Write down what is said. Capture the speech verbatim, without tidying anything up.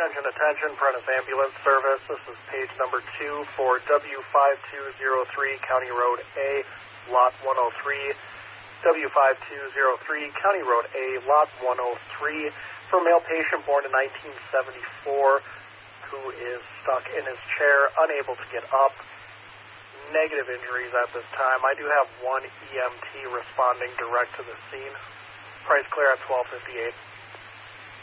Attention, attention, Prentice Ambulance Service. This is page number two for W five two zero three, County Road A, Lot one oh three. W five two zero three, County Road A, Lot one oh three, for a male patient born in nineteen seventy-four who is stuck in his chair, unable to get up. Negative injuries at this time. I do have one E M T responding direct to the scene. Price clear at twelve fifty-eight.